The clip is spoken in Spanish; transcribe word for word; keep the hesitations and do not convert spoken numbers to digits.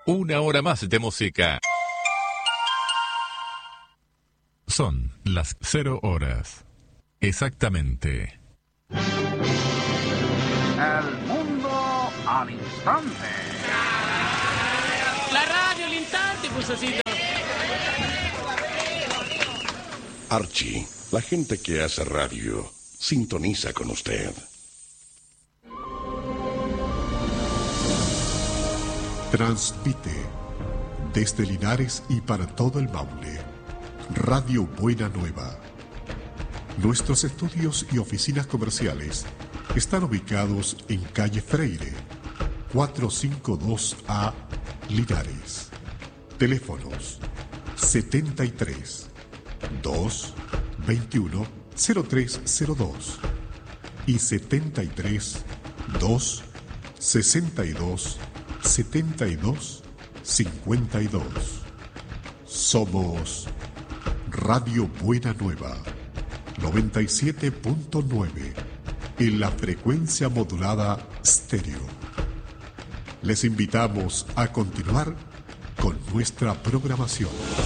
Una hora más de música. Son las cero horas. Exactamente. El mundo al instante. La radio al instante, pues así. Archie, la gente que hace radio, sintoniza con usted. Transmite desde Linares y para todo el Maule, Radio Buena Nueva. Nuestros estudios y oficinas comerciales están ubicados en calle Freire, cuatrocientos cincuenta y dos A, Linares. Teléfonos setenta y tres, dos, veintiuno, cero tres cero dos y setenta y tres, dos, sesenta y dos, setenta y dos, cincuenta y dos. Somos Radio Buena Nueva, noventa y siete punto nueve, en la frecuencia modulada estéreo. Les invitamos a continuar con nuestra programación.